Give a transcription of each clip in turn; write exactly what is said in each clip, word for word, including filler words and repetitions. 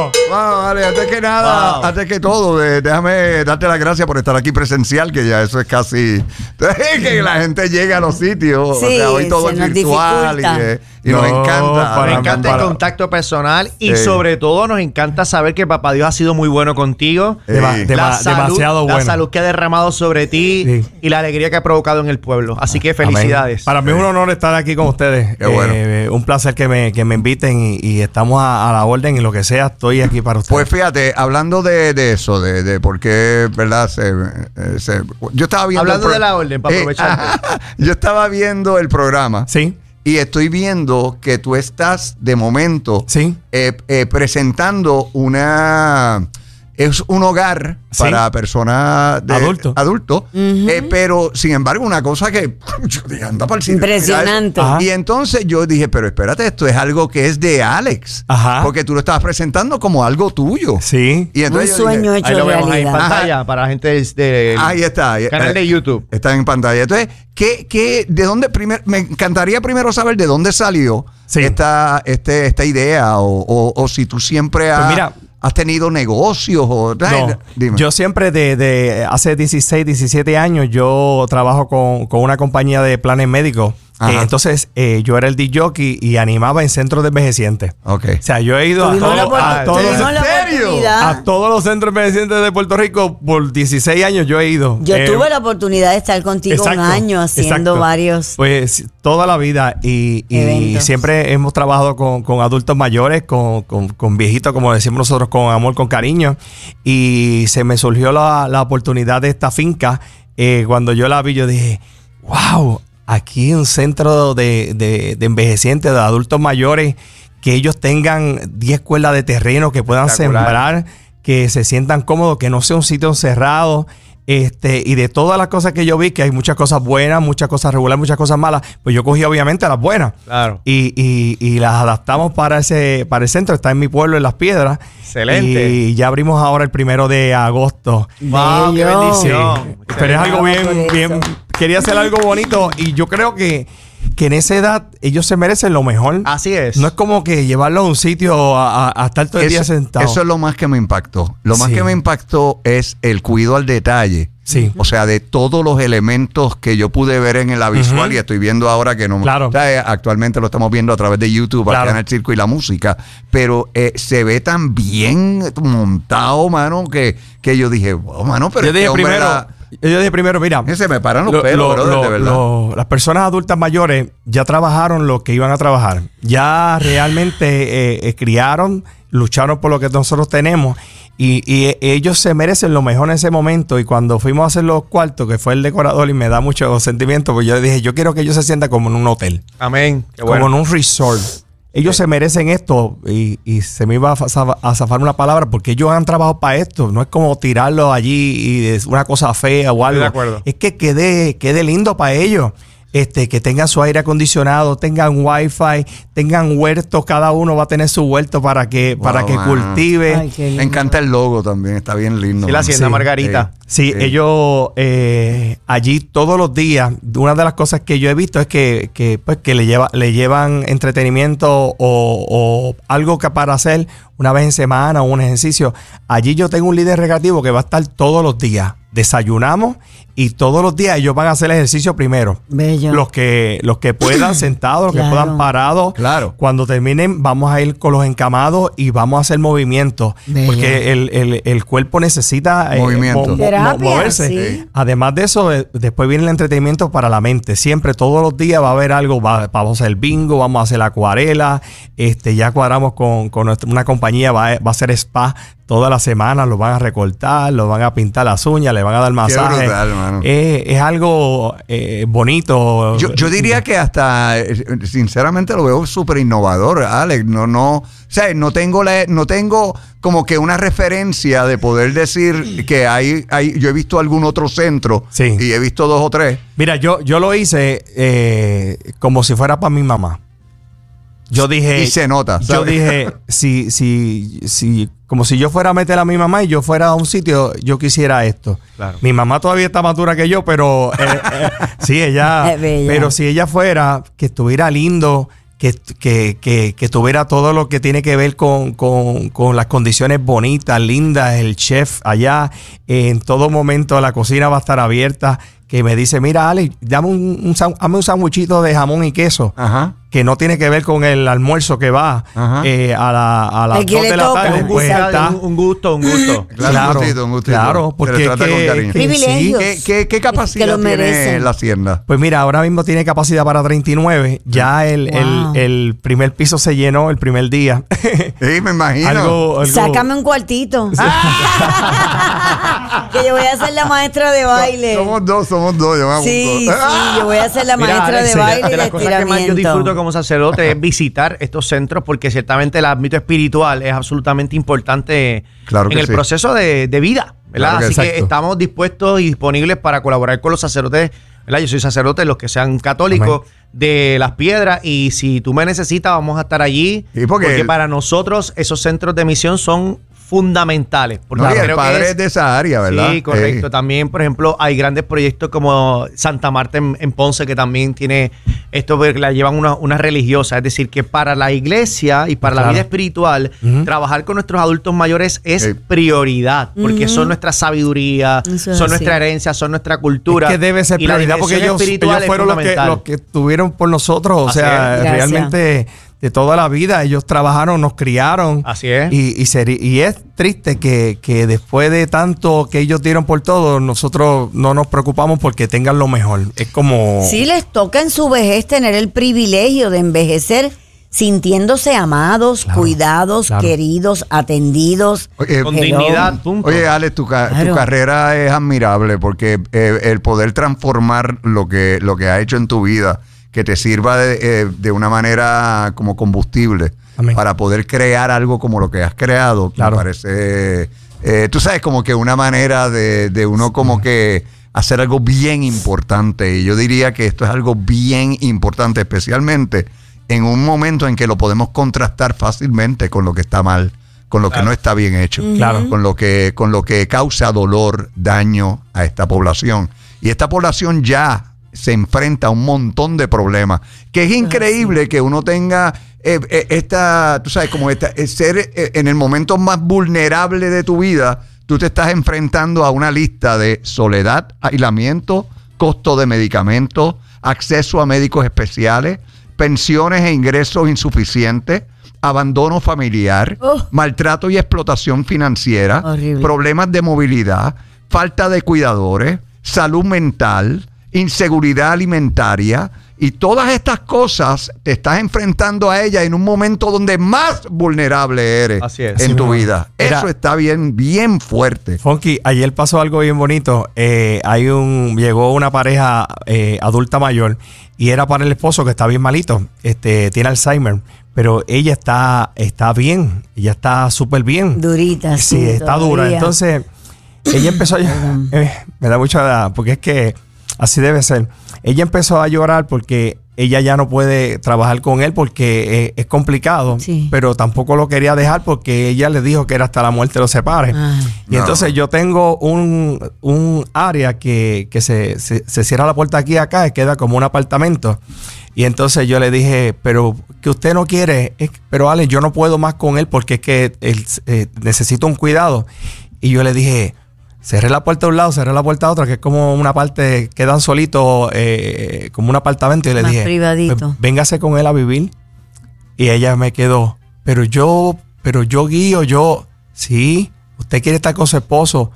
Bueno, vale, antes que nada, wow. antes que todo, eh, déjame darte las gracias por estar aquí presencial, que ya eso es casi que la gente llega a los sitios. Sí, o sea, hoy todo es virtual y, eh, y no, nos encanta. Nos encanta para, el contacto personal y sí. sobre todo nos encanta saber que Papá Dios ha sido muy bueno contigo. Sí. Dema, la salud, demasiado bueno. La salud que ha derramado sobre ti sí. y la alegría que ha provocado en el pueblo. Así que felicidades. Amén. Para mí es un honor estar aquí con ustedes. Qué bueno. Eh, un placer que me, que me inviten y, y estamos a, a la orden y lo que sea, estoy aquí para ustedes. Pues fíjate, hablando de, de eso, de, de por qué, ¿verdad? Se, se, yo estaba viendo... Hablando pro- de la orden, para aprovecharte. Eh, yo estaba viendo el programa. Sí. Y estoy viendo que tú estás, de momento, sí. eh, eh, presentando una... Es un hogar sí. para personas de adultos. Adulto, uh-huh. eh, pero sin embargo, una cosa que yo dije, anda para el sitio. Impresionante. Y entonces yo dije, pero espérate, esto es algo que es de Alex. Ajá. Porque tú lo estabas presentando como algo tuyo. Sí. Y entonces un sueño dije, hecho ahí lo vemos realidad. ahí en pantalla Ajá. para la gente de ahí está, ahí, canal de YouTube. Está en pantalla. Entonces, ¿qué, qué, de dónde primero? Me encantaría primero saber de dónde salió sí. esta, este, esta idea o, o, o si tú siempre has... Pues mira, ¿has tenido negocios? O, no, dime. Yo siempre de, de hace dieciséis, diecisiete años yo trabajo con, con una compañía de planes médicos. Eh, entonces eh, yo era el D J y animaba en centros de envejecientes. Okay. O sea, yo he ido a, todo, a, todos, a todos los centros de envejecientes de Puerto Rico por dieciséis años yo he ido. Yo eh, tuve la oportunidad de estar contigo exacto, un año haciendo exacto. varios. Pues toda la vida y, y siempre hemos trabajado con, con adultos mayores, con, con, con viejitos, como decimos nosotros, con amor, con cariño. Y se me surgió la, la oportunidad de esta finca. Eh, cuando yo la vi, yo dije, wow, aquí un centro de, de, de envejecientes, de adultos mayores, que ellos tengan diez cuerdas de terreno, que puedan sembrar, que se sientan cómodos, que no sea un sitio encerrado. Este, y de todas las cosas que yo vi, que hay muchas cosas buenas, muchas cosas regulares, muchas cosas malas, pues yo cogí obviamente las buenas. Claro. Y, y, y las adaptamos para ese, para el centro. Está en mi pueblo, en Las Piedras. Excelente. Y ya abrimos ahora el primero de agosto. ¡Wow! ¡Qué bendición! Sí. Pero es algo bien, bien. Quería hacer algo bonito y yo creo que, que en esa edad ellos se merecen lo mejor. Así es. No es como que llevarlos a un sitio a, a, a estar todo el eso, día sentado. Eso es lo más que me impactó. Lo más sí. que me impactó es el cuidado al detalle. Sí. O sea, de todos los elementos que yo pude ver en la visual uh-huh. y estoy viendo ahora que no... Claro. O sea, actualmente lo estamos viendo a través de YouTube, claro. acá en el circo y la música, pero eh, se ve tan bien montado, mano, que, que yo dije, oh, mano, pero yo dije este hombre primero... era... Yo dije primero, mira, se me paran los lo, pelos, lo, brother, lo, de verdad. Lo, las personas adultas mayores ya trabajaron lo que iban a trabajar. Ya realmente eh, eh, criaron, lucharon por lo que nosotros tenemos. Y, y ellos se merecen lo mejor en ese momento. Y cuando fuimos a hacer los cuartos, que fue el decorador, y me da mucho sentimiento, pues yo dije, yo quiero que ellos se sientan como en un hotel. Amén. Qué como bueno. en un resort. Ellos sí. se merecen esto y, y se me iba a, zaf- a zafar una palabra porque ellos han trabajado para esto. No es como tirarlo allí y es una cosa fea o algo. Estoy de acuerdo. Es que quede, quede lindo para ellos. Este, que tengan su aire acondicionado, tengan wifi, tengan huertos, cada uno va a tener su huerto para que, wow, para que cultive. Ay, me encanta el logo también, está bien lindo. Sí, la hacienda sí, Margarita. Sí, sí, sí. ellos eh, allí todos los días, una de las cosas que yo he visto es que, que, pues, que le, lleva, le llevan entretenimiento o, o algo que para hacer una vez en semana o un ejercicio. Allí yo tengo un líder recreativo que va a estar todos los días. Desayunamos y todos los días ellos van a hacer ejercicio primero. Bello. Los que, los que puedan sentados, los claro. que puedan parados. Claro. Cuando terminen, vamos a ir con los encamados y vamos a hacer movimientos. Bello. Porque el, el, el cuerpo necesita eh, movimiento. mo- mo- Terapia, moverse. sí. Además de eso, eh, después viene el entretenimiento para la mente. Siempre, todos los días va a haber algo. Va, vamos a hacer bingo, vamos a hacer acuarela. Este, ya cuadramos con, con nuestra, una compañía, va, va a hacer spa toda la semana, los van a recortar, los van a pintar las uñas, le van a dar masaje. Qué brutal, mano. Eh, es algo eh, bonito. Yo, yo diría que hasta, sinceramente, lo veo súper innovador, Alex. No, no, o sea, no tengo la, no tengo como que una referencia de poder decir que hay, hay yo he visto algún otro centro sí. y he visto dos o tres. Mira, yo, yo lo hice eh, como si fuera para mi mamá. Yo dije... Y se nota, ¿sabes? Yo dije, si, si, si, como si yo fuera a meter a mi mamá y yo fuera a un sitio, yo quisiera esto. Claro. Mi mamá todavía está más dura que yo, pero... Eh, eh, sí, ella... Es bella. Pero si ella fuera, que estuviera lindo, Que, que, que, que tuviera todo lo que tiene que ver con, con, con las condiciones bonitas, lindas, el chef allá, en todo momento la cocina va a estar abierta, que me dice, mira, Ale, dame un, un, dame un sandwichito de jamón y queso, Ajá. que no tiene que ver con el almuerzo que va eh, a, la, a las dos de la tarde. Un, Pues, gusta, un, un gusto, un gusto. Claro, un gustito, un gustito. Claro, porque se le trata que, con cariño. que, Privilegios. ¿Qué, qué, qué capacidad que tiene la hacienda? Pues mira, ahora mismo tiene capacidad para treinta y nueve. Ya el, Wow. el, el primer piso se llenó el primer día. Sí, me imagino. algo, algo, Sácame un cuartito. Que yo voy a ser la maestra de baile. Somos dos, somos dos. Yo me apunto. Sí, sí, yo voy a ser la Mira, maestra Alex, de baile de y de las cosas que más yo disfruto estiramiento. como sacerdote es visitar estos centros porque ciertamente el ámbito espiritual es absolutamente importante Claro en que el sí. proceso de, de vida, ¿verdad? Claro que Así exacto. que estamos dispuestos y disponibles para colaborar con los sacerdotes, ¿verdad? Yo soy sacerdote, los que sean católicos, Amén. de Las Piedras, y si tú me necesitas vamos a estar allí, Sí, porque porque el- para nosotros esos centros de misión son fundamentales. Porque No, y el creo que padre es de esa área, ¿verdad? Sí, correcto. Sí. También, por ejemplo, hay grandes proyectos como Santa Marta en, en Ponce, que también tiene esto, porque la llevan una, una religiosa. Es decir, que para la iglesia y para la Claro. vida espiritual, Ujú. trabajar con nuestros adultos mayores es Sí. prioridad, porque son nuestra sabiduría, Eso es son así. nuestra herencia, son nuestra cultura. Es que debe ser Y la prioridad porque dimensión ellos, espiritual ellos es fueron los que, fundamental. los que tuvieron por nosotros. O Así sea, es. Gracias. realmente de toda la vida ellos trabajaron, nos criaron. Así es. Y, y, seri- y es triste que, que después de tanto que ellos dieron por todo, nosotros no nos preocupamos porque tengan lo mejor. Es como... Sí, les toca en su vejez tener el privilegio de envejecer sintiéndose amados, Claro, cuidados, claro. queridos, atendidos. Oye, Con Hello. dignidad, punto. Oye, Alex, tu, ca- Claro. tu carrera es admirable porque eh, el poder transformar lo que, lo que ha hecho en tu vida, que te sirva de, eh, de una manera como combustible Amén. para poder crear algo como lo que has creado, Claro. me parece, eh, tú sabes, como que una manera de, de uno como que hacer algo bien importante. Y yo diría que esto es algo bien importante, especialmente en un momento en que lo podemos contrastar fácilmente con lo que está mal, con lo que no está bien hecho, Claro. con lo que con lo que causa dolor, daño a esta población. Y esta población ya se enfrenta a un montón de problemas, que es increíble que uno tenga eh, eh, esta, tú sabes, como esta, eh, ser eh, en el momento más vulnerable de tu vida, tú te estás enfrentando a una lista de soledad, aislamiento, costo de medicamentos, acceso a médicos especiales, pensiones e ingresos insuficientes, abandono familiar, Oh. maltrato y explotación financiera, Horrible. problemas de movilidad, falta de cuidadores, salud mental, inseguridad alimentaria, y todas estas cosas te estás enfrentando a ellas en un momento donde más vulnerable eres Así es. en Así tu mismo. vida. Era- Eso está bien, bien fuerte. Funky, ayer pasó algo bien bonito. Eh, hay un llegó una pareja eh, adulta mayor y era para el esposo que está bien malito, este tiene Alzheimer, pero ella está está bien, ella está súper bien. Durita, sí. Sí, está dura. todavía. Entonces ella empezó a eh, me da mucha edad porque es que así debe ser. Ella empezó a llorar porque ella ya no puede trabajar con él porque eh, es complicado, Sí. pero tampoco lo quería dejar porque ella le dijo que era hasta la muerte los separe. Ay. Y No. entonces yo tengo un, un área que, que se, se, se cierra la puerta aquí y acá y queda como un apartamento. Y entonces yo le dije, pero que usted no quiere, es, pero Ale, yo no puedo más con él porque es que él eh, necesita un cuidado. Y yo le dije, cerré la puerta de un lado, cerré la puerta de otro, que es como una parte, quedan solitos, eh, como un apartamento. Y le Más dije, privadito. "Pues, véngase con él a vivir. Y ella me quedó, pero yo, pero yo guío, yo, sí, usted quiere estar con su esposo.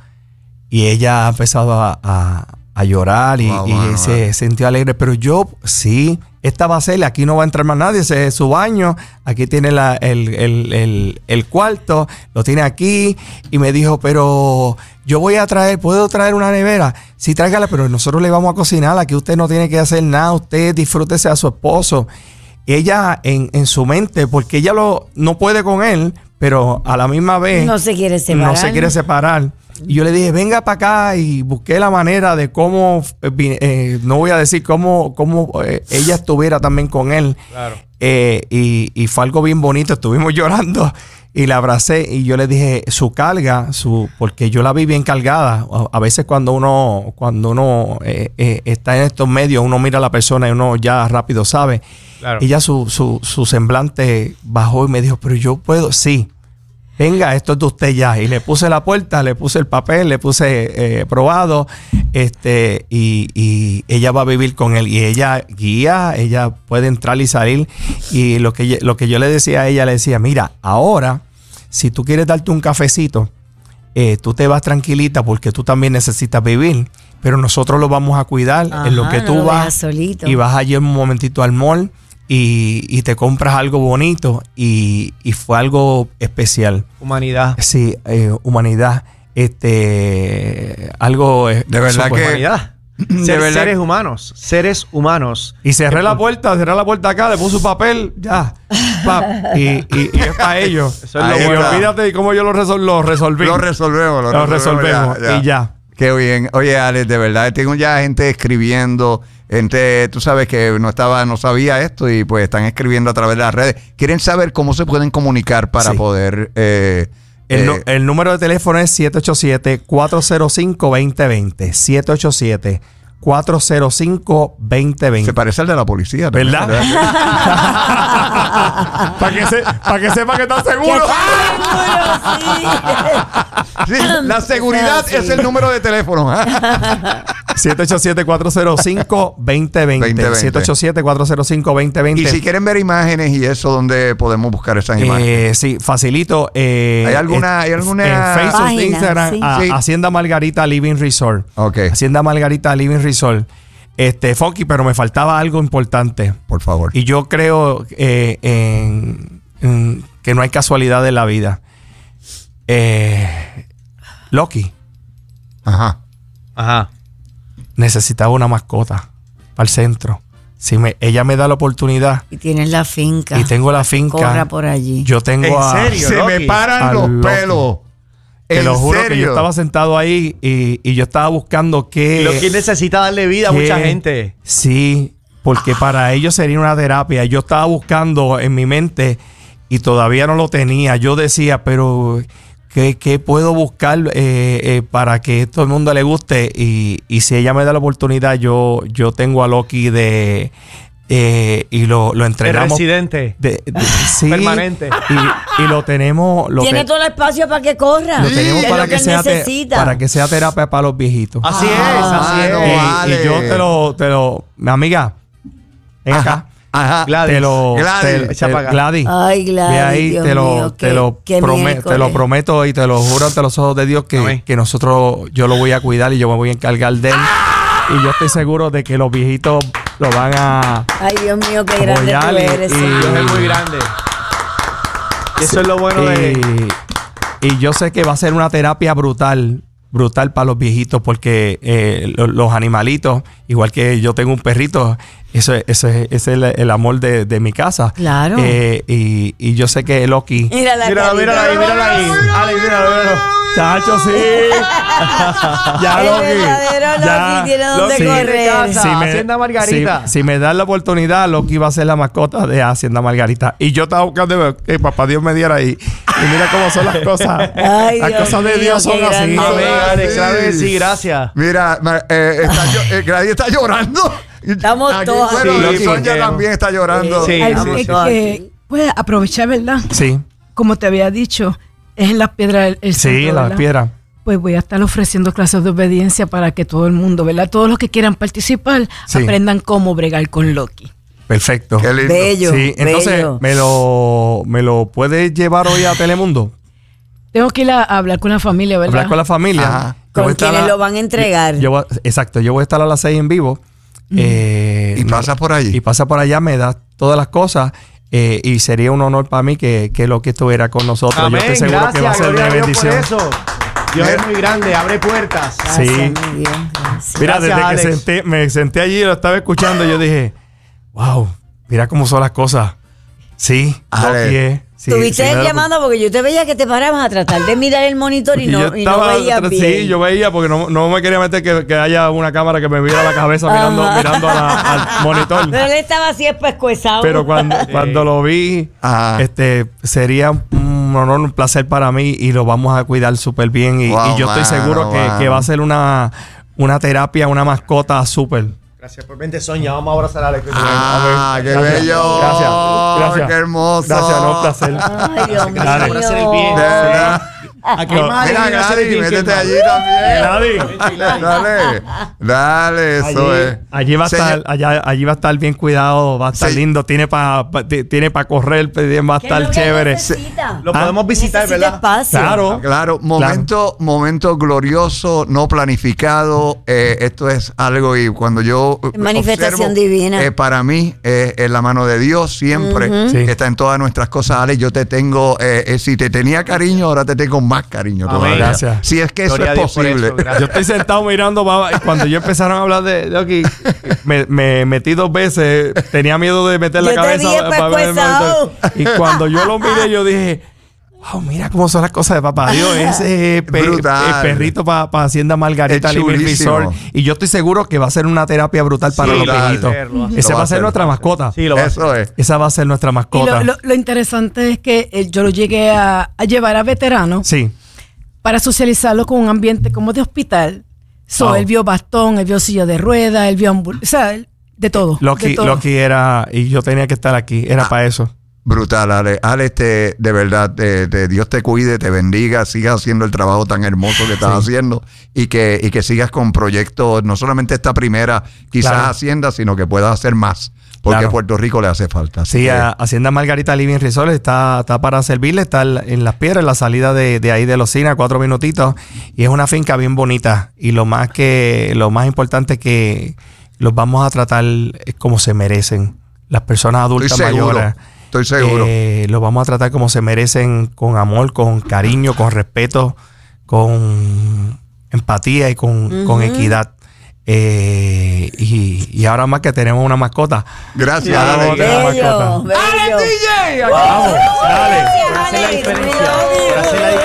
Y ella ha empezado a, a, a llorar y, Wow, y wow, se wow. sintió alegre. Pero yo, sí, esta va a ser, aquí no va a entrar más nadie, ese es su baño, aquí tiene la, el, el, el, el cuarto, lo tiene aquí. Y me dijo, pero yo voy a traer, ¿puedo traer una nevera? Sí, tráigala, pero nosotros le vamos a cocinar, aquí usted no tiene que hacer nada, usted disfrútese a su esposo. Ella en, en su mente, porque ella lo, no puede con él, pero a la misma vez No se quiere separar. no se quiere separar. Y yo le dije, venga para acá, y busqué la manera de cómo, eh, no voy a decir cómo, cómo eh, ella estuviera también con él. Claro. Eh, y, y fue algo bien bonito, estuvimos llorando y la abracé y yo le dije, su carga, su porque yo la vi bien cargada. A, a veces cuando uno, cuando uno eh, eh, está en estos medios, uno mira a la persona y uno ya rápido sabe. Claro. Ella su, su, su semblante bajó y me dijo, pero yo puedo, sí. Venga, esto es de usted ya. Y le puse la puerta, le puse el papel, le puse eh, probado, este, y, y ella va a vivir con él. Y ella guía, ella puede entrar y salir. Y lo que, lo que yo le decía a ella, le decía, mira, ahora, si tú quieres darte un cafecito, eh, tú te vas tranquilita porque tú también necesitas vivir. Pero nosotros lo vamos a cuidar. Ajá, en lo que no tú lo vas dejas solito. y vas allí un momentito al mall. Y, y te compras algo bonito y, y fue algo especial. Humanidad. Sí, eh, humanidad. Este, algo eh, De verdad super- que- Humanidad. De Ser- verdad. seres humanos. Seres humanos. Y cerré la puerta, cerré la puerta acá, le puse un papel, ya. pap, y, y, y es para ellos. Eso es Ahí lo Y bueno. está. olvídate de cómo yo lo, resol- lo resolví. Lo resolvemos, lo, Lo resolvemos y ya. Qué bien. Oye, Alex, de verdad, tengo ya gente escribiendo, gente, tú sabes que no estaba, no sabía esto y pues están escribiendo a través de las redes. Quieren saber cómo se pueden comunicar para Sí. poder... eh, El, eh, nu- el número de teléfono es siete ocho siete, cuatro cero cinco, dos cero dos cero. siete ocho siete, cuatro cero cinco, dos cero dos cero. se parece al de la policía. también, ¿Verdad? Para que, se, pa' que sepa que estás ¡Qué seguro. seguro, sí! Sí, la seguridad Sí. es el número de teléfono. siete ocho siete, cuatro cero cinco, dos cero dos cero. siete ocho siete, cuatro cero cinco, dos cero dos Y cero. si quieren ver imágenes y eso, ¿dónde podemos buscar esas imágenes? Eh, sí, facilito. eh, ¿Hay alguna- eh, hay alguna en Facebook, página? Instagram, Sí. a- Sí. Hacienda Margarita Living Resort. Ok, Hacienda Margarita Living Resort. Este, Funky, pero me faltaba algo importante. por favor. Y yo creo eh, en, en que no hay casualidad en la vida. Eh, Loki Ajá. Ajá. necesitaba una mascota para el centro. Si me, ella me da la oportunidad Y tienes la finca. y tengo la finca, Corra por allí. yo tengo ¿En a... serio? Se Loki. me paran Al los Loki. pelos. Te ¿En lo juro que serio? yo estaba sentado ahí y, y yo estaba buscando qué... Lo que necesita darle vida a qué- mucha gente. Sí, porque para ellos sería una terapia. Yo estaba buscando en mi mente y todavía no lo tenía. Yo decía, pero ¿qué, qué puedo buscar eh, eh, para que todo el mundo le guste? Y, y si ella me da la oportunidad, yo, yo tengo a Loki de... eh, y lo, lo El entrenamos... residente. de- de- sí, Permanente. Y, y lo tenemos... Lo Tiene te- todo el espacio para que corra. lo tenemos Es para lo que, él sea te- necesita. para que sea terapia para los viejitos. Así es, Ah, así es. no, y, vale. y yo te lo, te lo, mi amiga, ven Ajá, acá, Ajá. Gladys. te lo, Gladys. te- Echa te- pa' acá. Gladys, Ay, Gladys, ve ahí, Dios te lo, mío, te qué- lo, qué prome- te miércoles. lo prometo y te lo juro ante los ojos de Dios que, Amén. que nosotros, yo lo voy a cuidar y yo me voy a encargar de él. Y yo estoy seguro de que los viejitos lo van a... Ay, Dios mío, qué grande Apoyar tú y- eres. y- Señor. Dios es muy grande. Y eso es lo bueno de... Y, y yo sé que va a ser una terapia brutal, brutal para los viejitos, porque eh, lo- los animalitos, igual que yo tengo un perrito, eso, es- eso es, ese es el, el amor de, de mi casa. Claro. Eh, y, y yo sé que Loki... Mira la Míralo, carita. míralo ahí, míralo ahí. Alex, míralo, míralo. Chacho, sí. ya, El Loki. verdadero Loki Ya. tiene donde Loki, correr. casa. Hacienda Margarita. Si, si me dan la oportunidad, Loki va a ser la mascota de Hacienda Margarita. Y yo estaba buscando que papá Dios me diera ahí. Y mira cómo son las cosas. Ay, las Dios cosas de mío, Dios son qué así. grande. Amén, Alex. Sí. Claro que sí, gracias. Mira, ma- eh, está, llo- eh, Gladys está llorando. Estamos Aquí, todos bueno, así. y Sonia Sí, también está llorando. Sí, Algo sí, que, sí. que puede aprovechar, ¿verdad? Sí, Como te había dicho, es en las piedras el, el sí, centro, en las ¿verdad? piedras. Pues voy a estar ofreciendo clases de obediencia para que todo el mundo, ¿verdad? Todos los que quieran participar Sí. aprendan cómo bregar con Loki. Perfecto. Qué lindo. Bello, Sí, entonces, bello. ¿me lo, ¿me lo puedes llevar hoy a Telemundo? Tengo que ir a, a hablar con la familia, ¿verdad? Hablar con la familia. Ajá. Yo Con voy a estar quienes a- lo van a entregar. yo voy a- exacto, yo voy a estar a las seis en vivo. Eh, Y pasa por allí. Y pasa por allá, me da todas las cosas. eh, y sería un honor para mí que, que Loki estuviera con nosotros. Amén, yo estoy seguro que va a gracias, ser gloria de a Dios por bendición. eso. Dios es muy grande, abre puertas. Sí. Gracias, mi Dios, gracias. Mira, Gracias, desde Alex. que senté, me senté allí y lo estaba escuchando, yo dije, wow, mira cómo son las cosas. Sí, Ale. Loki es. Sí, Tuviste sí, el llamado porque yo te veía que te parabas a tratar de mirar el monitor y no, yo y no estaba veías tras- bien. Sí, yo veía porque no, no me quería meter que, que haya una cámara que me viera la cabeza mirando, Ajá. mirando a la- al monitor. Pero él estaba así pescuezado. Pero cuando, cuando lo vi, Ajá. este sería un honor, un placer para mí y lo vamos a cuidar súper bien. Y, Wow, y yo estoy mano, seguro que, mano. que va a ser una, una terapia, una mascota súper. Gracias por vente, Sonia. Vamos a abrazar a Alex. Ah, qué Gracias. bello. Gracias. Gracias. Qué hermoso. Gracias, no, un placer. Ay, Dios mío. Gracias por hacer el bien. De verdad. Aquí No. más Mira, alguien hace el Gladys, bien que el métete mal. allí también. Gladys. Dale, dale, eso Allí, es. allí va a Señor- estar, allá, allí va a estar bien cuidado, va a estar Sí. lindo, tiene para pa, ti- tiene para correr, va a ¿Qué es estar lo que chévere. necesita? Lo Ah, podemos visitar, Necesita ¿verdad? espacio. Claro. Claro, momento, momento glorioso, no planificado. eh, esto es algo y cuando yo Manifestación observo, divina. eh, para mí eh, es la mano de Dios siempre Sí. que está en todas nuestras cosas. Ale, yo te tengo, eh, eh, si te tenía cariño, ahora te tengo más cariño Amén. todavía. Gracias. Si es que eso Gloria a es Dios por posible. eso, gracias. Yo estoy sentado mirando pa- y cuando yo empezaron a hablar de, de aquí, me, me metí dos veces, tenía miedo de meter la Yo te cabeza vi pa- pa- ver el pescuezado. monitor. Y cuando yo lo miré, yo dije, wow, mira cómo son las cosas de papá Dios. Ese pe- Brutal. eh, perrito para Hacienda Margarita Es Living chulísimo. Resort. Y yo estoy seguro que va a ser una terapia brutal para Sí, los brutal. viejitos. Hacerlo, Esa lo va va a ser a nuestra mascota. Sí, lo va a hacer. Eso es. Esa va a ser nuestra Y mascota. lo, lo- lo interesante es que eh, yo lo llegué a, a llevar a veteranos Sí. para socializarlo con un ambiente como de hospital. So, Oh. Él vio bastón, él vio silla de ruedas, él vio ambul- o sea, él- de todo. de Loki, todo. Loki era, y yo tenía que estar aquí, era para eso. Brutal, Ale. Ale, te, de verdad, te, te- Dios te cuide, te bendiga, sigas haciendo el trabajo tan hermoso que estás haciendo y que, y que sigas con proyectos, no solamente esta primera quizás Claro. hacienda, sino que puedas hacer más, porque Claro. a Puerto Rico le hace falta. Así Sí, que- a- Hacienda Margarita Living Resort está, está para servirle, está en en Las Piedras, en la salida de, de ahí de Locina, cuatro minutitos, y es una finca bien bonita. Y lo más que, lo más importante es que los vamos a tratar como se merecen. Las personas adultas Estoy seguro, mayores. estoy seguro. eh, los vamos a tratar como se merecen, con amor, con cariño, con respeto, con empatía y con, con equidad. Eh, y, y ahora más que tenemos una mascota. Gracias, Ya, Ale. vamos a tener la Bello, mascota. bello. ¡Ale, D J! Aquí vamos.